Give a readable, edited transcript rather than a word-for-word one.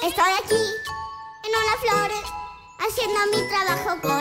Estoy aquí, en una flor, haciendo mi trabajo.